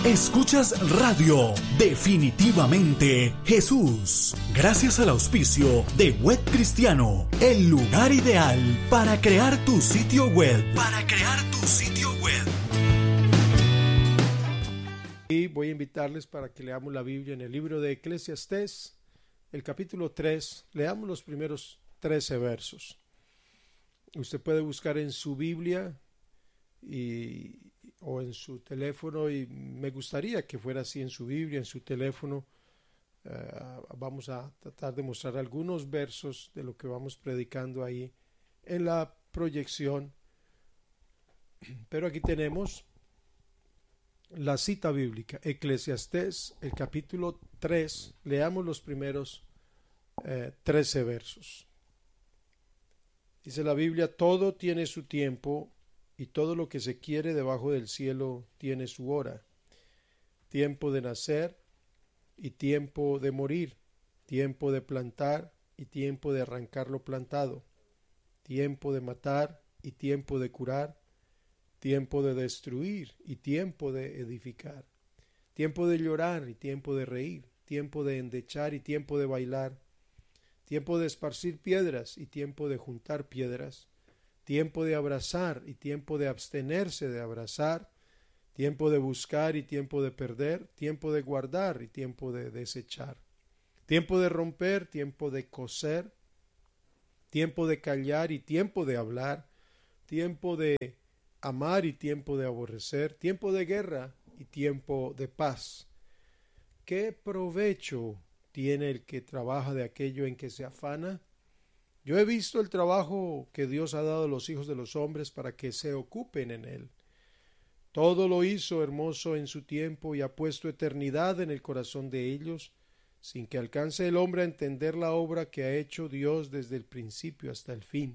Escuchas Radio Definitivamente Jesús. Gracias al auspicio de Web Cristiano, el lugar ideal para crear tu sitio web. Y voy a invitarles para que leamos la Biblia en el libro de Eclesiastés, el capítulo 3. Leamos los primeros 13 versos. Usted puede buscar en su Biblia o en su teléfono, y me gustaría que fuera así en su Biblia, en su teléfono. Vamos a tratar de mostrar algunos versos de lo que vamos predicando ahí en la proyección. Pero aquí tenemos la cita bíblica, Eclesiastés, el capítulo 3. Leamos los primeros 13 versos. Dice la Biblia: todo tiene su tiempo, y todo lo que se quiere debajo del cielo tiene su hora. Tiempo de nacer y tiempo de morir, tiempo de plantar y tiempo de arrancar lo plantado, tiempo de matar y tiempo de curar, tiempo de destruir y tiempo de edificar, tiempo de llorar y tiempo de reír, tiempo de endechar y tiempo de bailar, tiempo de esparcir piedras y tiempo de juntar piedras, tiempo de abrazar y tiempo de abstenerse de abrazar, tiempo de buscar y tiempo de perder, tiempo de guardar y tiempo de desechar, tiempo de romper, tiempo de coser, tiempo de callar y tiempo de hablar, tiempo de amar y tiempo de aborrecer, tiempo de guerra y tiempo de paz. ¿Qué provecho tiene el que trabaja de aquello en que se afana? Yo he visto el trabajo que Dios ha dado a los hijos de los hombres para que se ocupen en él. Todo lo hizo hermoso en su tiempo y ha puesto eternidad en el corazón de ellos, sin que alcance el hombre a entender la obra que ha hecho Dios desde el principio hasta el fin.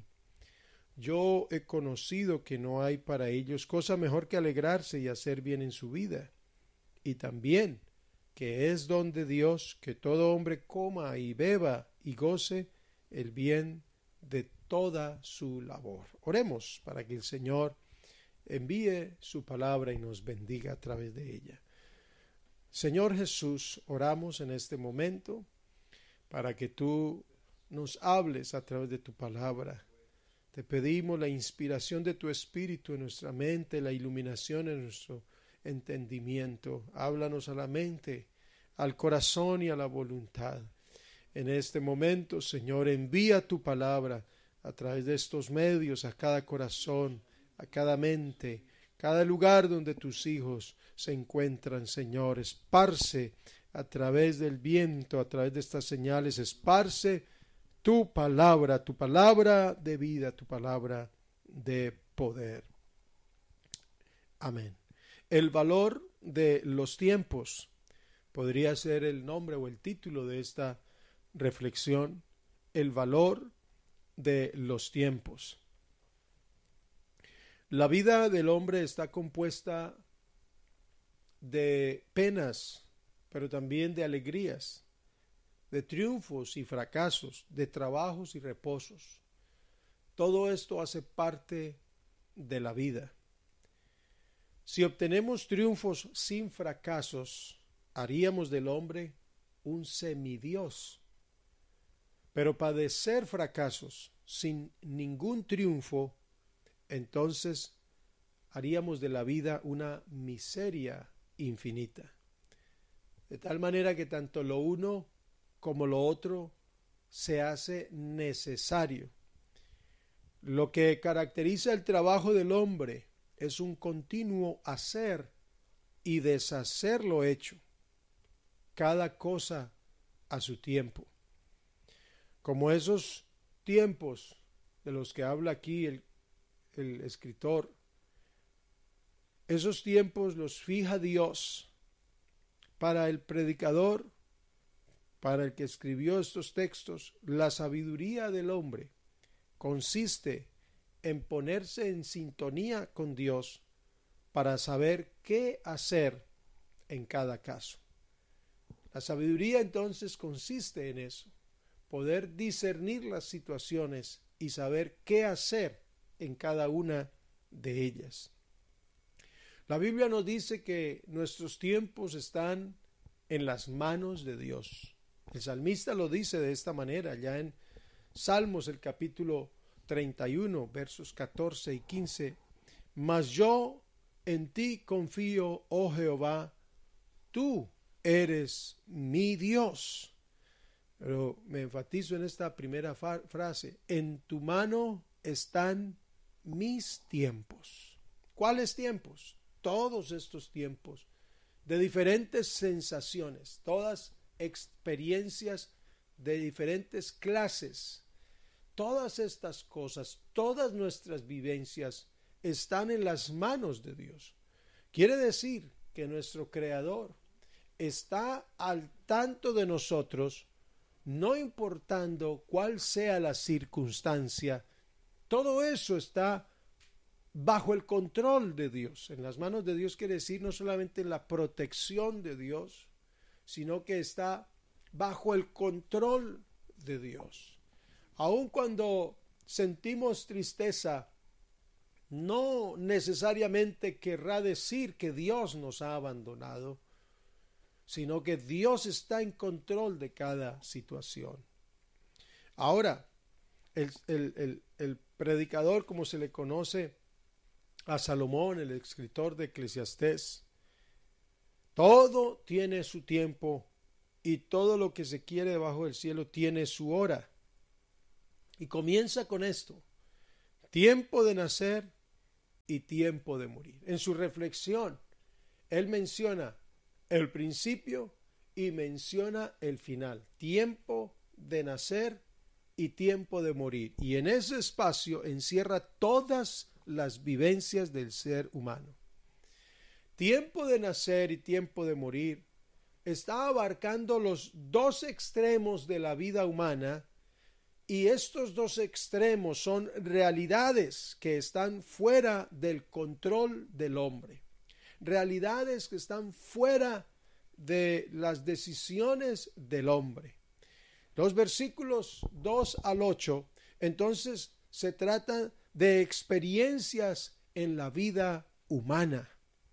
Yo he conocido que no hay para ellos cosa mejor que alegrarse y hacer bien en su vida, y también que es don de Dios que todo hombre coma y beba y goce el bien de toda su labor. Oremos para que el Señor envíe su palabra y nos bendiga a través de ella. Señor Jesús, oramos en este momento para que tú nos hables a través de tu palabra. Te pedimos la inspiración de tu Espíritu en nuestra mente, la iluminación en nuestro entendimiento. Háblanos a la mente, al corazón y a la voluntad. En este momento, Señor, envía tu palabra a través de estos medios a cada corazón, a cada mente, cada lugar donde tus hijos se encuentran, Señor. Esparce a través del viento, a través de estas señales, esparce tu palabra de vida, tu palabra de poder. Amén. El valor de los tiempos podría ser el nombre o el título de esta reflexión. El valor de los tiempos. La vida del hombre está compuesta de penas, pero también de alegrías, de triunfos y fracasos, de trabajos y reposos. Todo esto hace parte de la vida. Si obtenemos triunfos sin fracasos, haríamos del hombre un semidios. Pero padecer fracasos sin ningún triunfo, entonces haríamos de la vida una miseria infinita. De tal manera que tanto lo uno como lo otro se hace necesario. Lo que caracteriza el trabajo del hombre es un continuo hacer y deshacer lo hecho, cada cosa a su tiempo. Como esos tiempos de los que habla aquí el escritor, esos tiempos los fija Dios para el predicador, para el que escribió estos textos. La sabiduría del hombre consiste en ponerse en sintonía con Dios para saber qué hacer en cada caso. La sabiduría entonces consiste en eso, poder discernir las situaciones y saber qué hacer en cada una de ellas. La Biblia nos dice que nuestros tiempos están en las manos de Dios. El salmista lo dice de esta manera, ya en Salmos, el capítulo 31, versos 14 y 15. Mas yo en ti confío, oh Jehová, tú eres mi Dios. Pero me enfatizo en esta primera frase, en tu mano están mis tiempos. ¿Cuáles tiempos? Todos estos tiempos de diferentes sensaciones, todas experiencias de diferentes clases. Todas estas cosas, todas nuestras vivencias están en las manos de Dios. Quiere decir que nuestro Creador está al tanto de nosotros, no importando cuál sea la circunstancia. Todo eso está bajo el control de Dios. En las manos de Dios quiere decir no solamente la protección de Dios, sino que está bajo el control de Dios. Aun cuando sentimos tristeza, no necesariamente querrá decir que Dios nos ha abandonado, sino que Dios está en control de cada situación. Ahora, el predicador, como se le conoce a Salomón, el escritor de Eclesiastés, todo tiene su tiempo y todo lo que se quiere debajo del cielo tiene su hora. Y comienza con esto: tiempo de nacer y tiempo de morir. En su reflexión, él menciona el principio y menciona el final. Tiempo de nacer y tiempo de morir. Y en ese espacio encierra todas las vivencias del ser humano. Tiempo de nacer y tiempo de morir está abarcando los dos extremos de la vida humana, y estos dos extremos son realidades que están fuera del control del hombre, realidades que están fuera de las decisiones del hombre. Los versículos 2 al 8 entonces se trata de experiencias en la vida humana.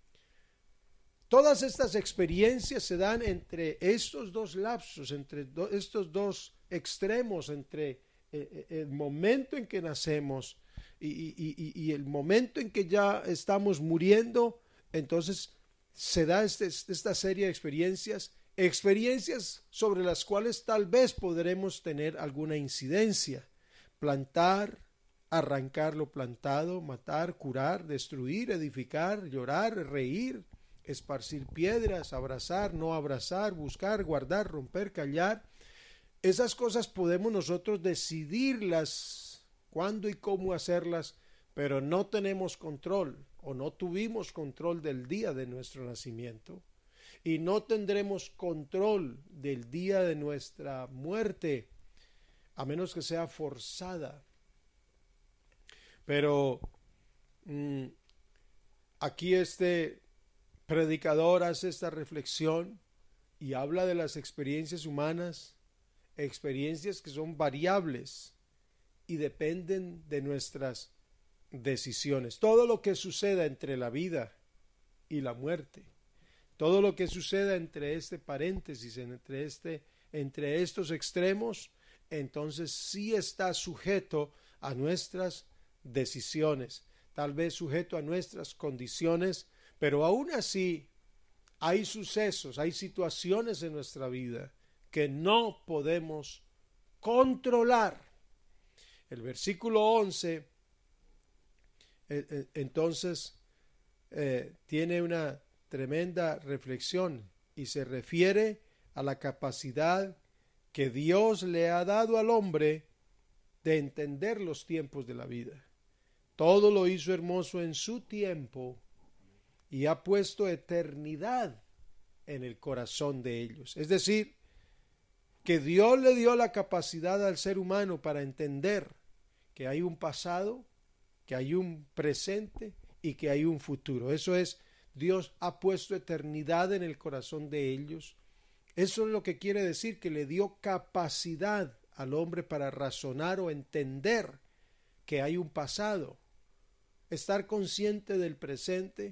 Todas estas experiencias se dan entre estos dos lapsos, entre estos dos extremos, entre el momento en que nacemos y el momento en que ya estamos muriendo. Entonces se da esta serie de experiencias sobre las cuales tal vez podremos tener alguna incidencia. Plantar, arrancar lo plantado, matar, curar, destruir, edificar, llorar, reír, esparcir piedras, abrazar, no abrazar, buscar, guardar, romper, callar. Esas cosas podemos nosotros decidirlas, cuándo y cómo hacerlas, pero no tenemos control o no tuvimos control del día de nuestro nacimiento y no tendremos control del día de nuestra muerte, a menos que sea forzada. Pero aquí este predicador hace esta reflexión y habla de las experiencias humanas, experiencias que son variables y dependen de nuestras decisiones. Todo lo que suceda entre la vida y la muerte, todo lo que suceda entre este paréntesis, entre estos extremos, entonces sí está sujeto a nuestras decisiones, tal vez sujeto a nuestras condiciones, pero aún así hay sucesos, hay situaciones en nuestra vida que no podemos controlar. El versículo 11 entonces tiene una tremenda reflexión y se refiere a la capacidad que Dios le ha dado al hombre de entender los tiempos de la vida. Todo lo hizo hermoso en su tiempo y ha puesto eternidad en el corazón de ellos. Es decir, que Dios le dio la capacidad al ser humano para entender que hay un pasado, que hay un presente y que hay un futuro. Eso es, Dios ha puesto eternidad en el corazón de ellos. Eso es lo que quiere decir, que le dio capacidad al hombre para razonar o entender que hay un pasado, estar consciente del presente,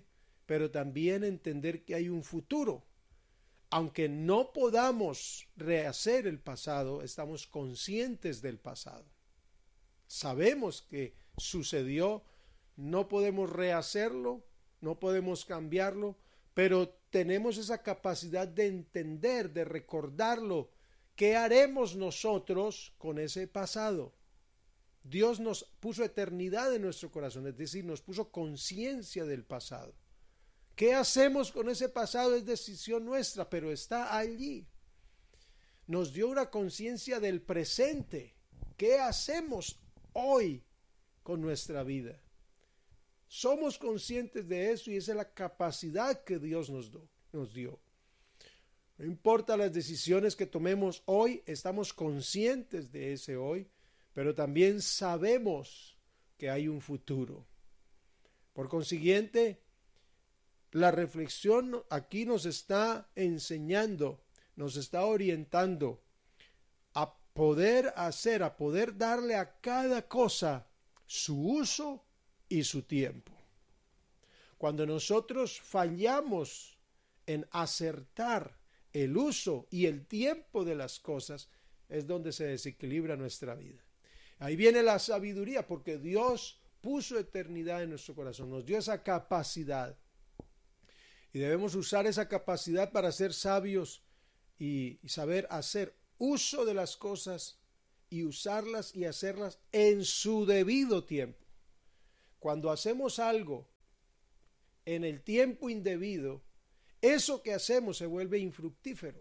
pero también entender que hay un futuro. Aunque no podamos rehacer el pasado, estamos conscientes del pasado. Sabemos que sucedió, no podemos rehacerlo, no podemos cambiarlo, pero tenemos esa capacidad de entender, de recordarlo. ¿Qué haremos nosotros con ese pasado? Dios nos puso eternidad en nuestro corazón, es decir, nos puso conciencia del pasado. ¿Qué hacemos con ese pasado? Es decisión nuestra, pero está allí. Nos dio una conciencia del presente. ¿Qué hacemos hoy con nuestra vida? Somos conscientes de eso y esa es la capacidad que Dios nos dio. No importa las decisiones que tomemos hoy, estamos conscientes de ese hoy, pero también sabemos que hay un futuro. Por consiguiente, la reflexión aquí nos está enseñando, nos está orientando a poder darle a cada cosa su uso y su tiempo. Cuando nosotros fallamos en acertar el uso y el tiempo de las cosas, es donde se desequilibra nuestra vida. Ahí viene la sabiduría, porque Dios puso eternidad en nuestro corazón, nos dio esa capacidad. Y debemos usar esa capacidad para ser sabios y saber hacer uso de las cosas y usarlas y hacerlas en su debido tiempo. Cuando hacemos algo en el tiempo indebido, eso que hacemos se vuelve infructífero.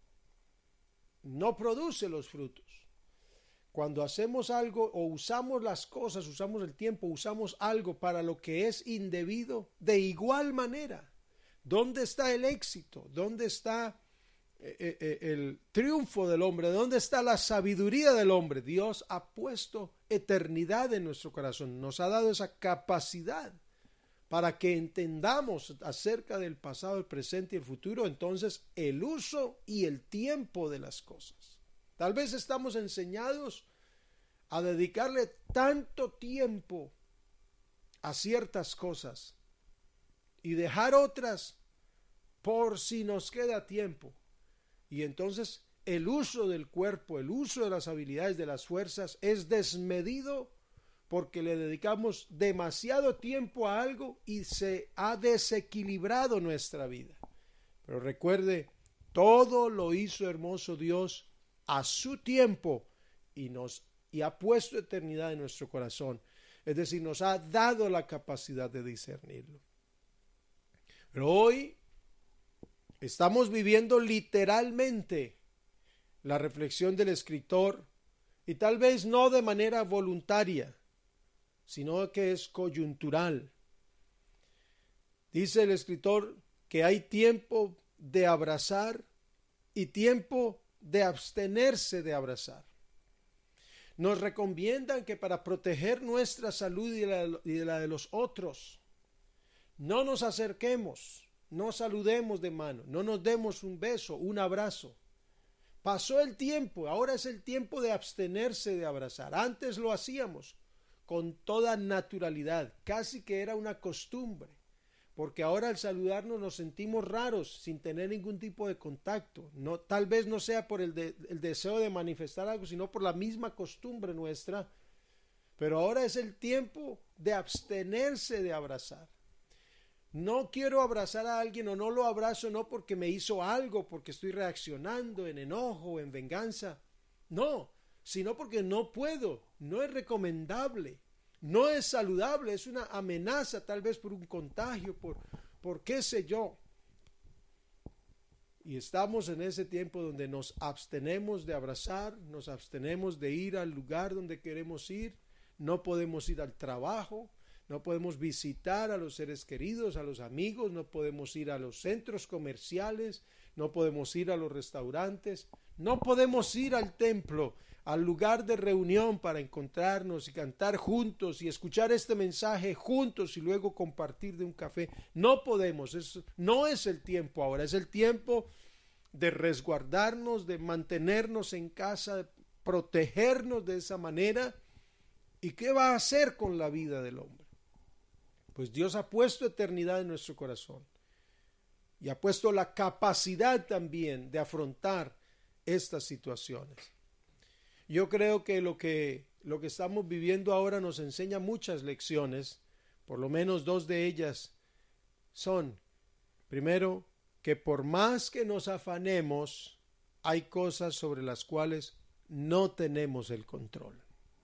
No produce los frutos. Cuando hacemos algo o usamos las cosas, usamos el tiempo, usamos algo para lo que es indebido, de igual manera. ¿Dónde está el éxito? ¿Dónde está el triunfo del hombre? ¿Dónde está la sabiduría del hombre? Dios ha puesto eternidad en nuestro corazón. Nos ha dado esa capacidad para que entendamos acerca del pasado, el presente y el futuro. Entonces, el uso y el tiempo de las cosas. Tal vez estamos enseñados a dedicarle tanto tiempo a ciertas cosas y dejar otras por si nos queda tiempo. Y entonces el uso del cuerpo, el uso de las habilidades, de las fuerzas es desmedido porque le dedicamos demasiado tiempo a algo y se ha desequilibrado nuestra vida. Pero recuerde, todo lo hizo hermoso Dios a su tiempo y ha puesto eternidad en nuestro corazón. Es decir, nos ha dado la capacidad de discernirlo. Pero hoy estamos viviendo literalmente la reflexión del escritor, y tal vez no de manera voluntaria, sino que es coyuntural. Dice el escritor que hay tiempo de abrazar y tiempo de abstenerse de abrazar. Nos recomiendan que para proteger nuestra salud y la de los otros, no nos acerquemos, no saludemos de mano, no nos demos un beso, un abrazo. Pasó el tiempo, ahora es el tiempo de abstenerse de abrazar. Antes lo hacíamos con toda naturalidad, casi que era una costumbre, porque ahora al saludarnos nos sentimos raros sin tener ningún tipo de contacto. No, tal vez no sea por el deseo de manifestar algo, sino por la misma costumbre nuestra. Pero ahora es el tiempo de abstenerse de abrazar. No quiero abrazar a alguien o no lo abrazo no porque me hizo algo, porque estoy reaccionando en enojo o en venganza. No, sino porque no puedo, no es recomendable, no es saludable, es una amenaza tal vez por un contagio, por qué sé yo. Y estamos en ese tiempo donde nos abstenemos de abrazar, nos abstenemos de ir al lugar donde queremos ir, no podemos ir al trabajo, no podemos visitar a los seres queridos, a los amigos, no podemos ir a los centros comerciales, no podemos ir a los restaurantes, no podemos ir al templo, al lugar de reunión para encontrarnos y cantar juntos y escuchar este mensaje juntos y luego compartir de un café. No podemos, no es el tiempo ahora, es el tiempo de resguardarnos, de mantenernos en casa, de protegernos de esa manera. ¿Y qué va a hacer con la vida del hombre? Pues Dios ha puesto eternidad en nuestro corazón y ha puesto la capacidad también de afrontar estas situaciones. Yo creo que lo que estamos viviendo ahora nos enseña muchas lecciones, por lo menos dos de ellas son, primero, que por más que nos afanemos, hay cosas sobre las cuales no tenemos el control.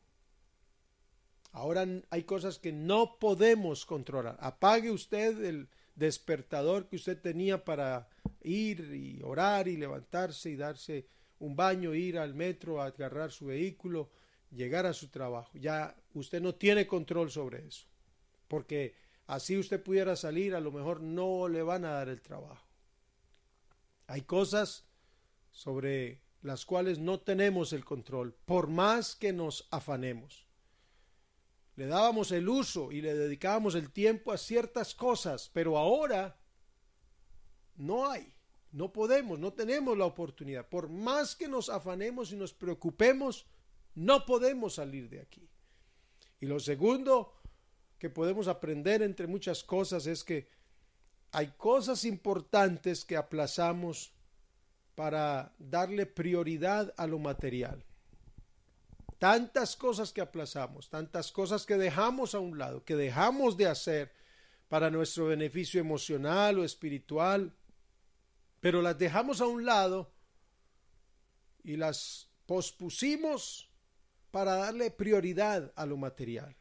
Ahora hay cosas que no podemos controlar. Apague usted el despertador que usted tenía para ir y orar y levantarse y darse un baño, ir al metro, a agarrar su vehículo, llegar a su trabajo. Ya usted no tiene control sobre eso, porque así usted pudiera salir, a lo mejor no le van a dar el trabajo. Hay cosas sobre las cuales no tenemos el control, por más que nos afanemos. Le dábamos el uso y le dedicábamos el tiempo a ciertas cosas, pero ahora no hay, no podemos, no tenemos la oportunidad. Por más que nos afanemos y nos preocupemos, no podemos salir de aquí. Y lo segundo que podemos aprender entre muchas cosas es que hay cosas importantes que aplazamos para darle prioridad a lo material. Tantas cosas que aplazamos, tantas cosas que dejamos a un lado, que dejamos de hacer para nuestro beneficio emocional o espiritual, pero las dejamos a un lado y las pospusimos para darle prioridad a lo material.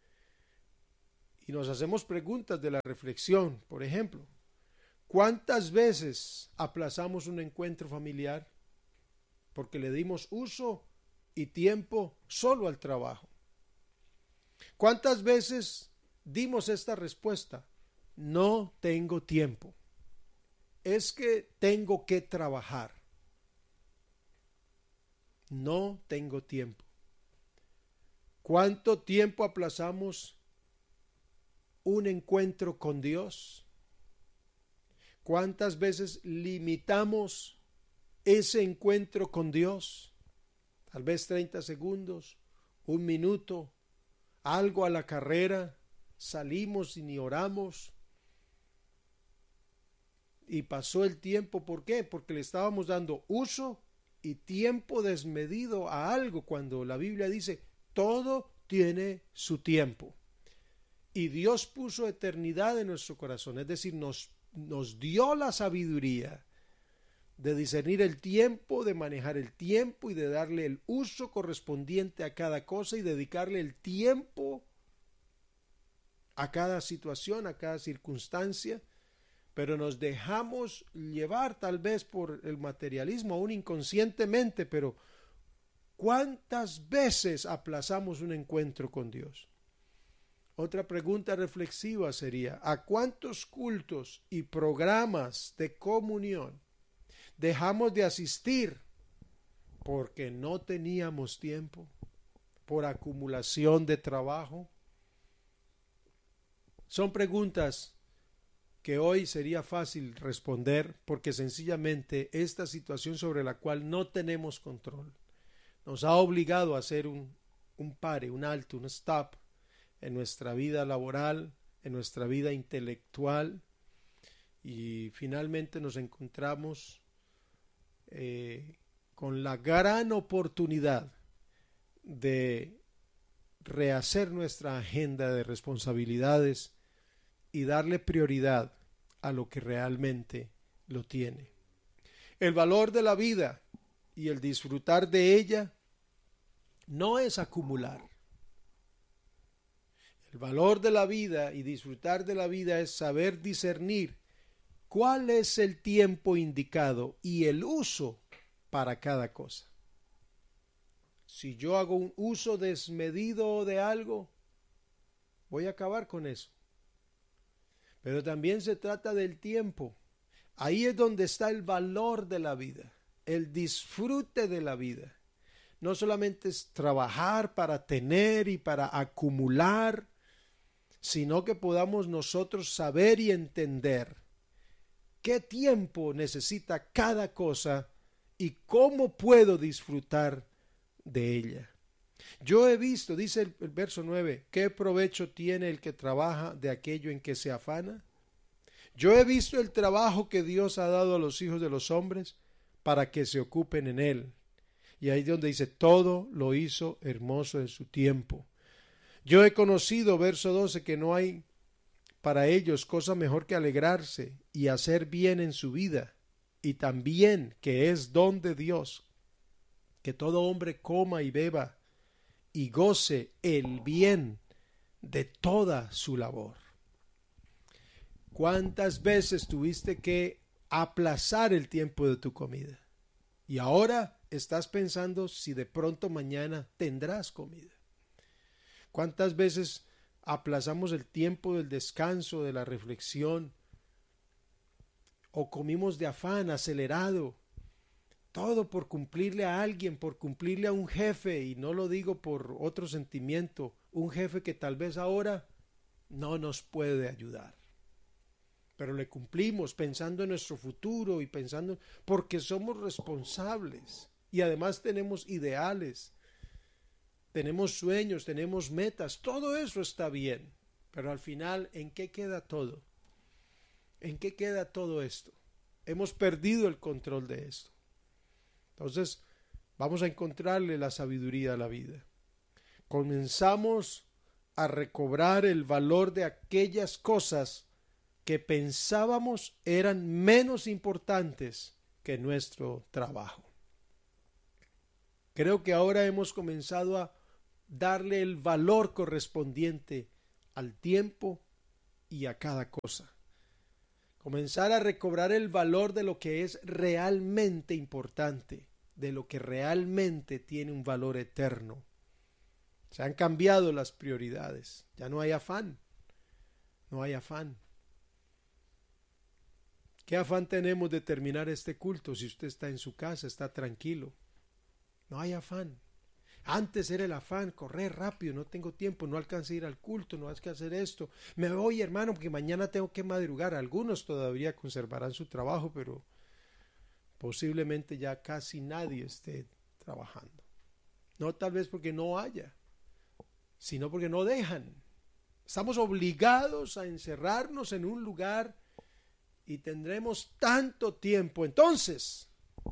Y nos hacemos preguntas de la reflexión, por ejemplo, ¿cuántas veces aplazamos un encuentro familiar porque le dimos uso y tiempo solo al trabajo? ¿Cuántas veces dimos esta respuesta? No tengo tiempo. Es que tengo que trabajar. No tengo tiempo. ¿Cuánto tiempo aplazamos un encuentro con Dios? ¿Cuántas veces limitamos ese encuentro con Dios? Tal vez 30 segundos, un minuto, algo a la carrera, salimos y ni oramos. Y pasó el tiempo, ¿por qué? Porque le estábamos dando uso y tiempo desmedido a algo, cuando la Biblia dice, todo tiene su tiempo. Y Dios puso eternidad en nuestro corazón, es decir, nos dio la sabiduría de discernir el tiempo, de manejar el tiempo y de darle el uso correspondiente a cada cosa y dedicarle el tiempo a cada situación, a cada circunstancia, pero nos dejamos llevar tal vez por el materialismo, aún inconscientemente, pero ¿cuántas veces aplazamos un encuentro con Dios? Otra pregunta reflexiva sería, ¿a cuántos cultos y programas de comunión dejamos de asistir porque no teníamos tiempo, por acumulación de trabajo? Son preguntas que hoy sería fácil responder porque sencillamente esta situación sobre la cual no tenemos control nos ha obligado a hacer un pare, un alto, un stop en nuestra vida laboral, en nuestra vida intelectual, y finalmente nos encontramos con la gran oportunidad de rehacer nuestra agenda de responsabilidades y darle prioridad a lo que realmente lo tiene. El valor de la vida y el disfrutar de ella no es acumular. El valor de la vida y disfrutar de la vida es saber discernir cuál es el tiempo indicado y el uso para cada cosa. Si yo hago un uso desmedido de algo, voy a acabar con eso. Pero también se trata del tiempo. Ahí es donde está el valor de la vida, el disfrute de la vida. No solamente es trabajar para tener y para acumular, sino que podamos nosotros saber y entender qué tiempo necesita cada cosa y cómo puedo disfrutar de ella. Yo he visto, dice el verso 9, ¿qué provecho tiene el que trabaja de aquello en que se afana? Yo he visto el trabajo que Dios ha dado a los hijos de los hombres para que se ocupen en él. Y ahí es donde dice, todo lo hizo hermoso en su tiempo. Yo he conocido, verso 12, que no hay para ellos cosa mejor que alegrarse y hacer bien en su vida, y también que es don de Dios, que todo hombre coma y beba y goce el bien de toda su labor. ¿Cuántas veces tuviste que aplazar el tiempo de tu comida? Y ahora estás pensando si de pronto mañana tendrás comida. ¿Cuántas veces aplazamos el tiempo del descanso, de la reflexión? O comimos de afán, acelerado. Todo por cumplirle a alguien, por cumplirle a un jefe, y no lo digo por otro sentimiento, un jefe que tal vez ahora no nos puede ayudar. Pero le cumplimos pensando en nuestro futuro y pensando porque somos responsables y además tenemos ideales, tenemos sueños, tenemos metas, todo eso está bien, pero al final, ¿en qué queda todo? ¿En qué queda todo esto? Hemos perdido el control de esto. Entonces, vamos a encontrarle la sabiduría a la vida. Comenzamos a recobrar el valor de aquellas cosas que pensábamos eran menos importantes que nuestro trabajo. Creo que ahora hemos comenzado a darle el valor correspondiente al tiempo y a cada cosa. Comenzar a recobrar el valor de lo que es realmente importante, de lo que realmente tiene un valor eterno. Se han cambiado las prioridades, ya no hay afán, no hay afán. ¿Qué afán tenemos de terminar este culto si usted está en su casa, está tranquilo? No hay afán. Antes era el afán, correr rápido, no tengo tiempo, no alcancé a ir al culto, no hay que hacer esto. Me voy, hermano, porque mañana tengo que madrugar. Algunos todavía conservarán su trabajo, pero posiblemente ya casi nadie esté trabajando. No tal vez porque no haya, sino porque no dejan. Estamos obligados a encerrarnos en un lugar y tendremos tanto tiempo. Entonces,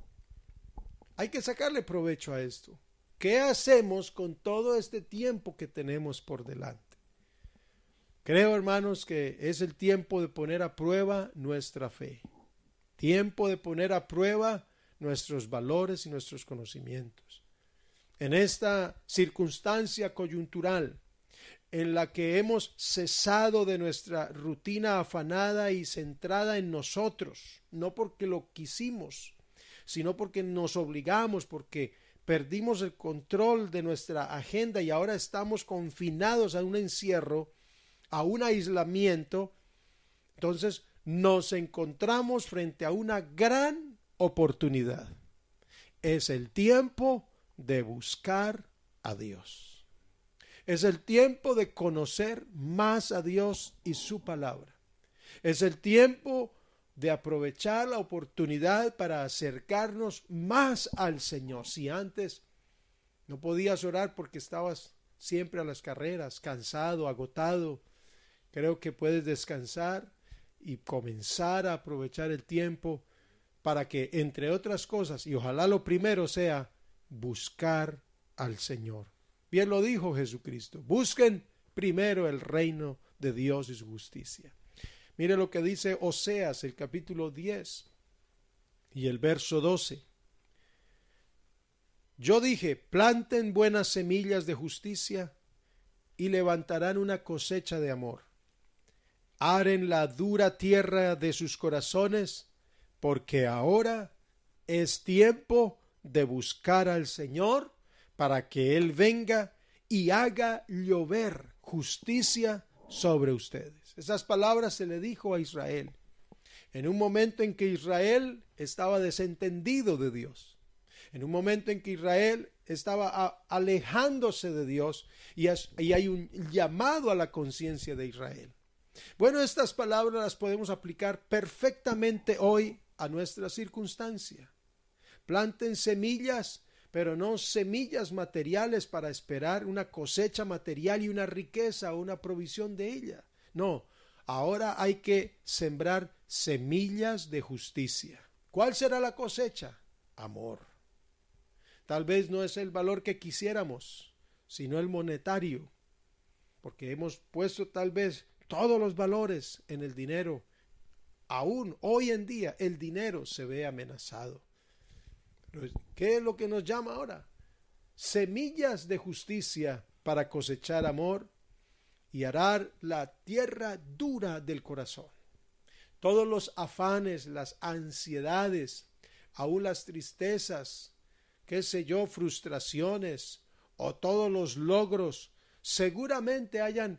hay que sacarle provecho a esto. ¿Qué hacemos con todo este tiempo que tenemos por delante? Creo, hermanos, que es el tiempo de poner a prueba nuestra fe. Tiempo de poner a prueba nuestros valores y nuestros conocimientos. En esta circunstancia coyuntural en la que hemos cesado de nuestra rutina afanada y centrada en nosotros, no porque lo quisimos, sino porque nos obligamos, porque perdimos el control de nuestra agenda y ahora estamos confinados a un encierro, a un aislamiento. Entonces nos encontramos frente a una gran oportunidad. Es el tiempo de buscar a Dios. Es el tiempo de conocer más a Dios y su palabra. Es el tiempo de aprovechar la oportunidad para acercarnos más al Señor. Si antes no podías orar porque estabas siempre a las carreras, cansado, agotado, creo que puedes descansar y comenzar a aprovechar el tiempo para que, entre otras cosas, y ojalá lo primero sea buscar al Señor. Bien lo dijo Jesucristo, busquen primero el reino de Dios y su justicia. Mire lo que dice Oseas, el capítulo 10 y el verso 12. Yo dije, planten buenas semillas de justicia y levantarán una cosecha de amor. Aren la dura tierra de sus corazones, porque ahora es tiempo de buscar al Señor para que Él venga y haga llover justicia sobre ustedes. Esas palabras se le dijo a Israel en un momento en que Israel estaba desentendido de Dios, en un momento en que Israel estaba alejándose de Dios y hay un llamado a la conciencia de Israel. Bueno, estas palabras las podemos aplicar perfectamente hoy a nuestra circunstancia. Planten semillas pero no semillas materiales para esperar una cosecha material y una riqueza o una provisión de ella. No, ahora hay que sembrar semillas de justicia. ¿Cuál será la cosecha? Amor. Tal vez no es el valor que quisiéramos, sino el monetario, porque hemos puesto tal vez todos los valores en el dinero. Aún hoy en día el dinero se ve amenazado. ¿Qué es lo que nos llama ahora? Semillas de justicia para cosechar amor y arar la tierra dura del corazón. Todos los afanes, las ansiedades, aún las tristezas, qué sé yo, frustraciones o todos los logros seguramente hayan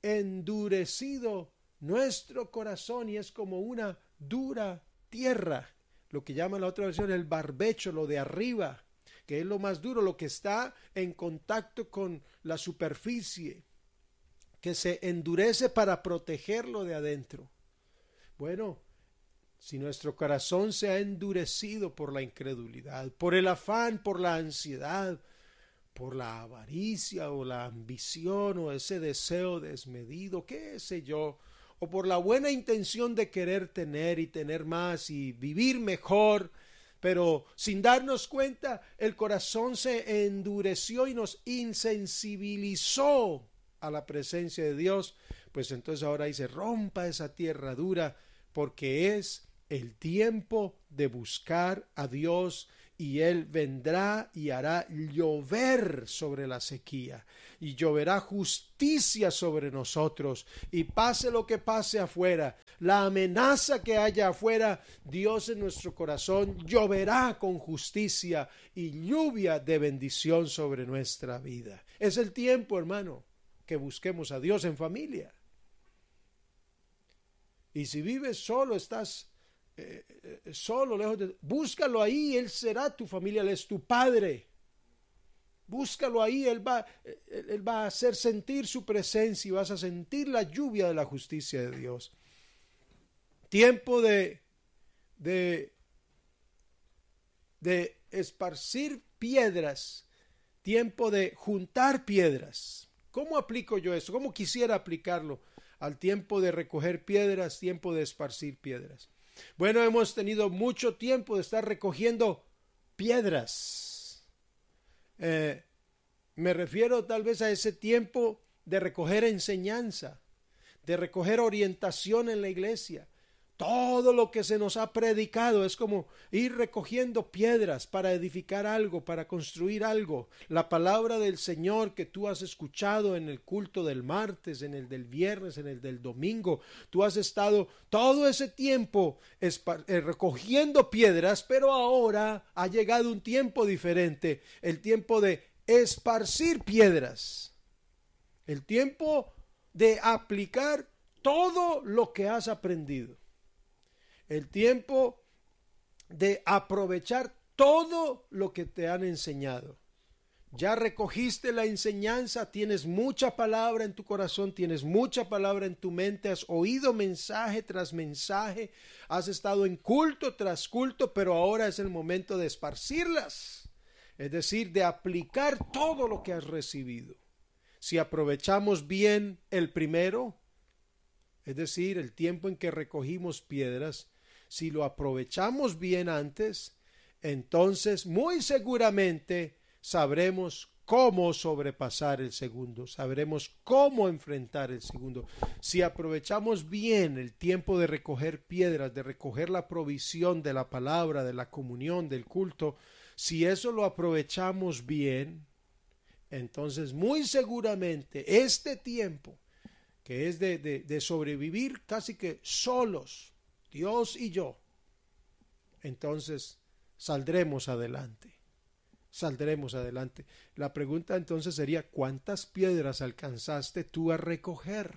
endurecido nuestro corazón y es como una dura tierra, lo que llama la otra versión el barbecho, lo de arriba, que es lo más duro, lo que está en contacto con la superficie, que se endurece para protegerlo de adentro. Bueno, si nuestro corazón se ha endurecido por la incredulidad, por el afán, por la ansiedad, por la avaricia o la ambición o ese deseo desmedido, qué sé yo, o por la buena intención de querer tener y tener más y vivir mejor, pero sin darnos cuenta el corazón se endureció y nos insensibilizó a la presencia de Dios, pues entonces ahora ahí se rompa esa tierra dura, porque es el tiempo de buscar a Dios y Él vendrá y hará llover sobre la sequía y lloverá justicia sobre nosotros y pase lo que pase afuera, la amenaza que haya afuera, Dios en nuestro corazón lloverá con justicia y lluvia de bendición sobre nuestra vida. Es el tiempo, hermano, que busquemos a Dios en familia. Y si vives solo, estás solo, lejos de... Búscalo ahí, Él será tu familia, Él es tu Padre. Búscalo ahí, Él va a hacer sentir su presencia y vas a sentir la lluvia de la justicia de Dios. Tiempo de esparcir piedras, tiempo de juntar piedras. ¿Cómo aplico yo eso? ¿Cómo quisiera aplicarlo al tiempo de recoger piedras, tiempo de esparcir piedras? Bueno, hemos tenido mucho tiempo de estar recogiendo piedras. Me refiero tal vez a ese tiempo de recoger enseñanza, de recoger orientación en la iglesia. Todo lo que se nos ha predicado es como ir recogiendo piedras para edificar algo, para construir algo. La palabra del Señor que tú has escuchado en el culto del martes, en el del viernes, en el del domingo. Tú has estado todo ese tiempo recogiendo piedras, pero ahora ha llegado un tiempo diferente, el tiempo de esparcir piedras, el tiempo de aplicar todo lo que has aprendido. El tiempo de aprovechar todo lo que te han enseñado. Ya recogiste la enseñanza, tienes mucha palabra en tu corazón, tienes mucha palabra en tu mente, has oído mensaje tras mensaje, has estado en culto tras culto, pero ahora es el momento de esparcirlas, es decir, de aplicar todo lo que has recibido. Si aprovechamos bien el primero, es decir, el tiempo en que recogimos piedras, si lo aprovechamos bien antes, entonces muy seguramente sabremos cómo sobrepasar el segundo, sabremos cómo enfrentar el segundo. Si aprovechamos bien el tiempo de recoger piedras, de recoger la provisión de la palabra, de la comunión, del culto, si eso lo aprovechamos bien, entonces muy seguramente este tiempo, que es de sobrevivir casi que solos, Dios y yo, entonces saldremos adelante. Saldremos adelante. La pregunta entonces sería, ¿cuántas piedras alcanzaste tú a recoger?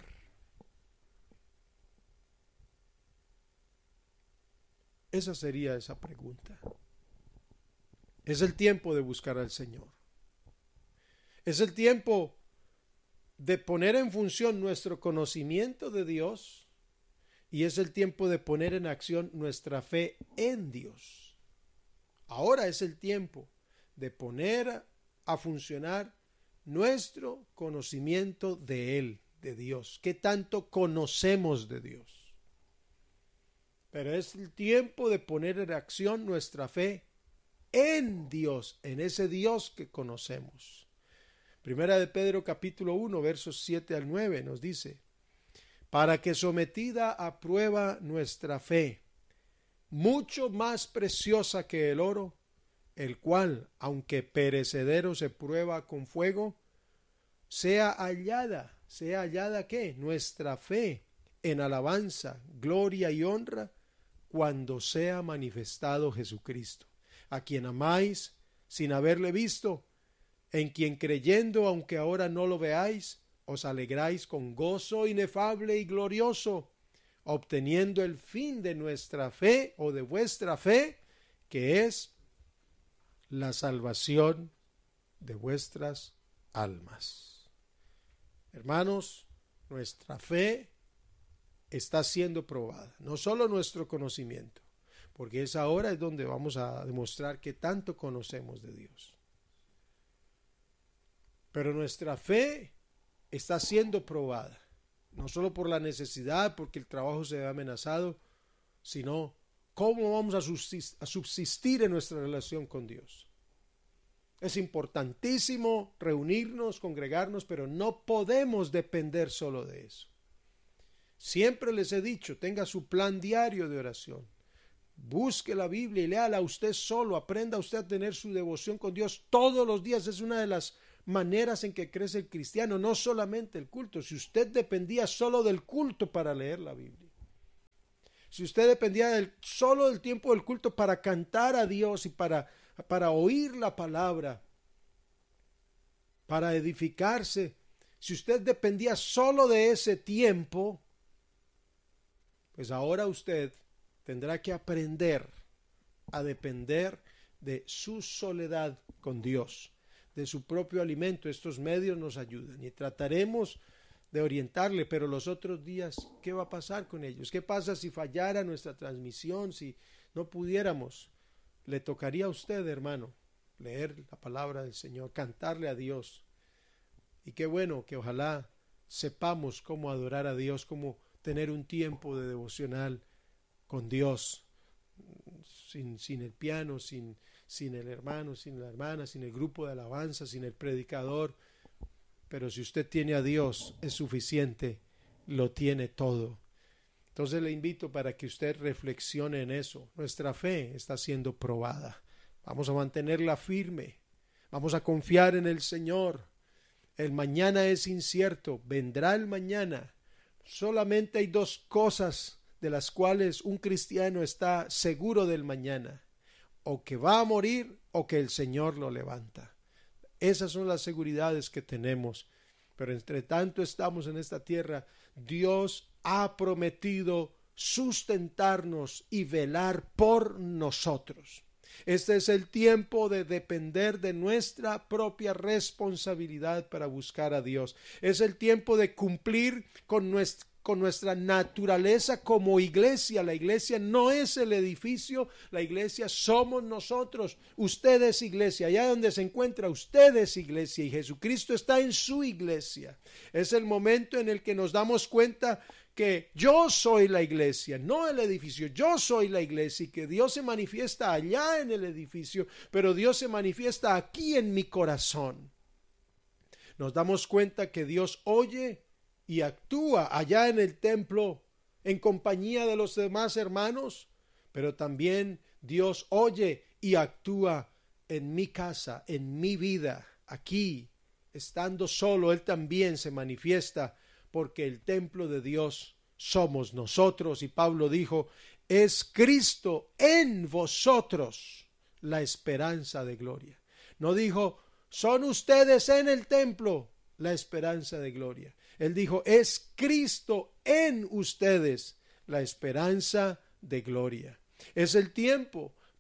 Esa sería esa pregunta. Es el tiempo de buscar al Señor. Es el tiempo de poner en función nuestro conocimiento de Dios. Y es el tiempo de poner en acción nuestra fe en Dios. Ahora es el tiempo de poner a funcionar nuestro conocimiento de Él, de Dios. ¿Qué tanto conocemos de Dios? Pero es el tiempo de poner en acción nuestra fe en Dios, en ese Dios que conocemos. Primera de Pedro capítulo 1, versos 7 al 9 nos dice: para que sometida a prueba nuestra fe, mucho más preciosa que el oro, el cual, aunque perecedero se prueba con fuego, sea hallada ¿qué? Nuestra fe en alabanza, gloria y honra, cuando sea manifestado Jesucristo, a quien amáis sin haberle visto, en quien creyendo, aunque ahora no lo veáis, os alegráis con gozo inefable y glorioso, obteniendo el fin de nuestra fe o de vuestra fe, que es la salvación de vuestras almas. Hermanos, nuestra fe está siendo probada, no solo nuestro conocimiento, porque esa hora es donde vamos a demostrar que tanto conocemos de Dios. Pero nuestra fe está siendo probada, no solo por la necesidad, porque el trabajo se ve amenazado, sino cómo vamos a subsistir en nuestra relación con Dios. Es importantísimo reunirnos, congregarnos, pero no podemos depender solo de eso. Siempre les he dicho, tenga su plan diario de oración. Busque la Biblia y léala usted solo, aprenda usted a tener su devoción con Dios todos los días. Es una de las maneras en que crece el cristiano, no solamente el culto. Si usted dependía solo del culto para leer la Biblia, si usted dependía solo del tiempo del culto para cantar a Dios y para oír la palabra, para edificarse, si usted dependía solo de ese tiempo, pues ahora usted tendrá que aprender a depender de su soledad con Dios, de su propio alimento. Estos medios nos ayudan y trataremos de orientarle, pero los otros días, ¿qué va a pasar con ellos? ¿Qué pasa si fallara nuestra transmisión, si no pudiéramos? Le tocaría a usted, hermano, leer la palabra del Señor, cantarle a Dios. Y qué bueno que ojalá sepamos cómo adorar a Dios, cómo tener un tiempo de devocional con Dios, sin el piano, sin el hermano, sin la hermana, sin el grupo de alabanza, sin el predicador. Pero si usted tiene a Dios, es suficiente, lo tiene todo. Entonces le invito para que usted reflexione en eso. Nuestra fe está siendo probada. Vamos a mantenerla firme. Vamos a confiar en el Señor. El mañana es incierto. Vendrá el mañana. Solamente hay dos cosas de las cuales un cristiano está seguro del mañana: o que va a morir o que el Señor lo levanta. Esas son las seguridades que tenemos. Pero entre tanto estamos en esta tierra, Dios ha prometido sustentarnos y velar por nosotros. Este es el tiempo de depender de nuestra propia responsabilidad para buscar a Dios. Es el tiempo de cumplir con nuestra naturaleza como iglesia. La iglesia no es el edificio, la iglesia somos nosotros. Usted es iglesia, allá donde se encuentra usted es iglesia y Jesucristo está en su iglesia. Es el momento en el que nos damos cuenta que yo soy la iglesia, no el edificio. Yo soy la iglesia y que Dios se manifiesta allá en el edificio, pero Dios se manifiesta aquí en mi corazón. Nos damos cuenta que Dios oye y actúa allá en el templo en compañía de los demás hermanos, pero también Dios oye y actúa en mi casa, en mi vida, aquí, estando solo. Él también se manifiesta, porque el templo de Dios somos nosotros. Y Pablo dijo: es Cristo en vosotros la esperanza de gloria. No dijo: son ustedes en el templo la esperanza de gloria. Él dijo: es Cristo en ustedes la esperanza de gloria. Es el tiempo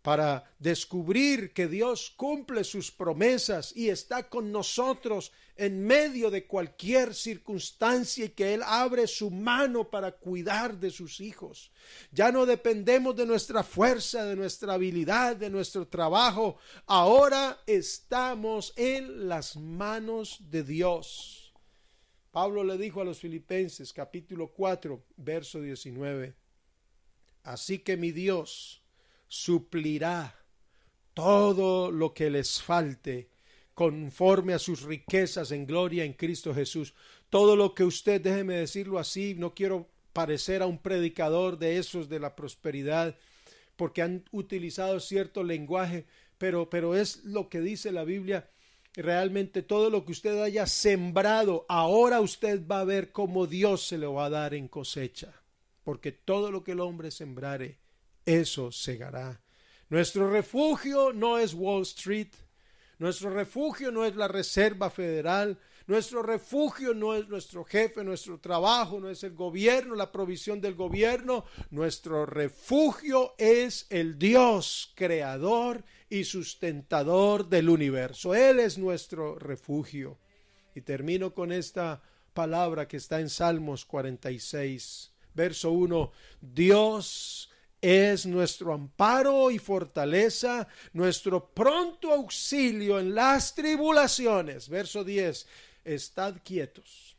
para descubrir que Dios cumple sus promesas y está con nosotros en medio de cualquier circunstancia y que Él abre su mano para cuidar de sus hijos. Ya no dependemos de nuestra fuerza, de nuestra habilidad, de nuestro trabajo. Ahora estamos en las manos de Dios. Pablo le dijo a los Filipenses, capítulo 4, verso 19, así que mi Dios suplirá todo lo que les falte conforme a sus riquezas en gloria en Cristo Jesús. Todo lo que usted, déjeme decirlo así, no quiero parecer a un predicador de esos de la prosperidad, porque han utilizado cierto lenguaje, pero es lo que dice la Biblia. Realmente todo lo que usted haya sembrado, ahora usted va a ver cómo Dios se lo va a dar en cosecha, porque todo lo que el hombre sembrare, eso segará. Nuestro refugio no es Wall Street, nuestro refugio no es la Reserva Federal, nuestro refugio no es nuestro jefe, nuestro trabajo, no es el gobierno, la provisión del gobierno. Nuestro refugio es el Dios creador y sustentador del universo. Él es nuestro refugio. Y termino con esta palabra que está en Salmos 46, verso 1. Dios es nuestro amparo y fortaleza, nuestro pronto auxilio en las tribulaciones. Verso 10, estad quietos.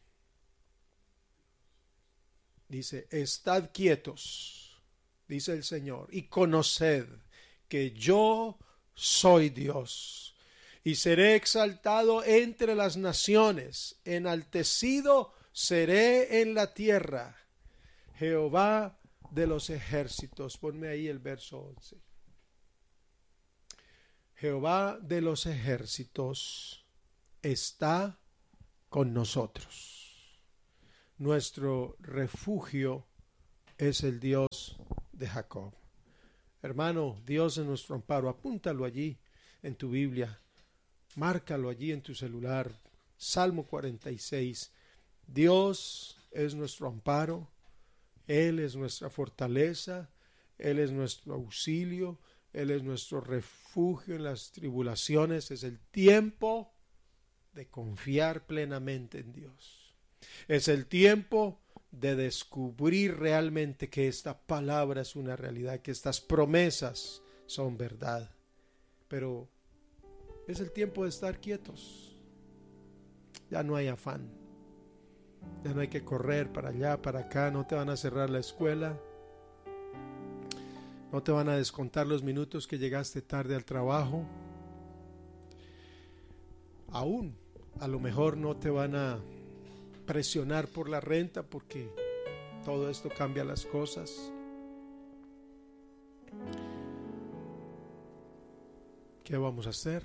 Dice, estad quietos, dice el Señor, y conoced que yo soy Dios, y seré exaltado entre las naciones, enaltecido seré en la tierra. Jehová de los ejércitos, ponme ahí el verso 11. Jehová de los ejércitos está con nosotros. Nuestro refugio es el Dios de Jacob. Hermano, Dios es nuestro amparo. Apúntalo allí en tu Biblia. Márcalo allí en tu celular. Salmo 46. Dios es nuestro amparo. Él es nuestra fortaleza, Él es nuestro auxilio, Él es nuestro refugio en las tribulaciones. Es el tiempo de confiar plenamente en Dios. Es el tiempo de descubrir realmente que esta palabra es una realidad, que estas promesas son verdad. Pero es el tiempo de estar quietos. Ya no hay afán. Ya no hay que correr para allá, para acá. No te van a cerrar la escuela. No te van a descontar los minutos que llegaste tarde al trabajo. Aún, a lo mejor no te van a presionar por la renta, porque todo esto cambia las cosas. ¿Qué vamos a hacer?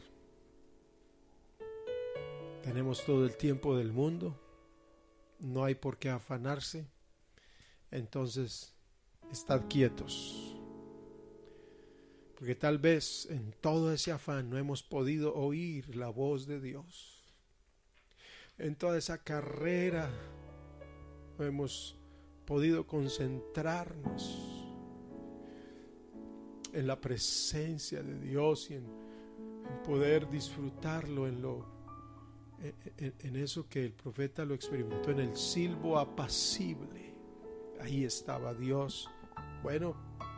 Tenemos todo el tiempo del mundo. No hay por qué afanarse. Entonces, estad quietos. Porque tal vez en todo ese afán no hemos podido oír la voz de Dios. En toda esa carrera no hemos podido concentrarnos en la presencia de Dios y en poder disfrutarlo en eso que el profeta lo experimentó, en el silbo apacible. Ahí estaba Dios. Bueno,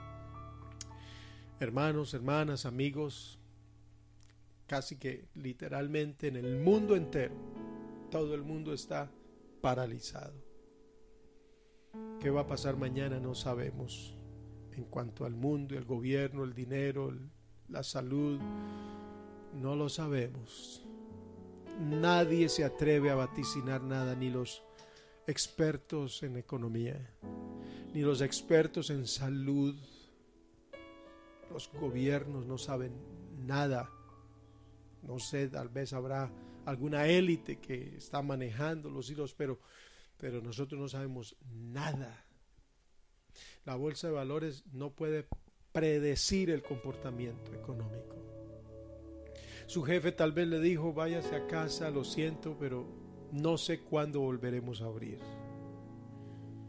hermanos, hermanas, amigos, casi que literalmente en el mundo entero, todo el mundo está paralizado. ¿Qué va a pasar mañana? No sabemos. En cuanto al mundo, el gobierno, el dinero, la salud, no lo sabemos. Nadie se atreve a vaticinar nada, ni los expertos en economía, ni los expertos en salud. Los gobiernos no saben nada. No sé, tal vez habrá alguna élite que está manejando los hilos, pero nosotros no sabemos nada. La bolsa de valores no puede predecir el comportamiento económico. Su jefe tal vez le dijo, váyase a casa, lo siento, pero no sé cuándo volveremos a abrir.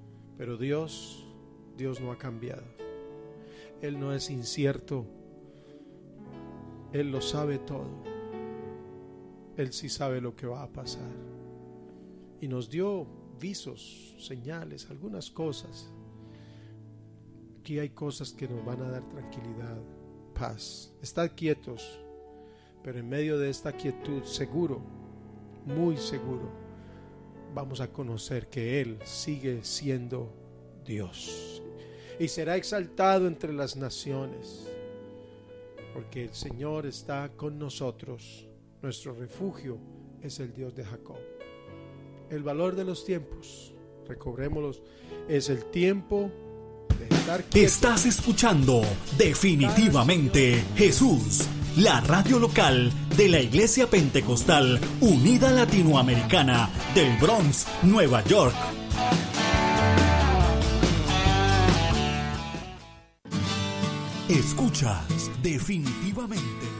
Pero Dios no ha cambiado. Él no es incierto Él lo sabe todo. Él sí sabe lo que va a pasar. Y nos dio visos, señales, algunas cosas. Aquí hay cosas que nos van a dar tranquilidad, paz. Estad quietos, pero en medio de esta quietud, seguro, muy seguro, vamos a conocer que Él sigue siendo Dios y será exaltado entre las naciones, porque el Señor está con nosotros. Nuestro refugio es el Dios de Jacob. El valor de los tiempos, recobrémoslos, es el tiempo de estar quietos. Estás escuchando Definitivamente Jesús, la radio local de la Iglesia Pentecostal Unida Latinoamericana del Bronx, Nueva York. Escuchas Definitivamente.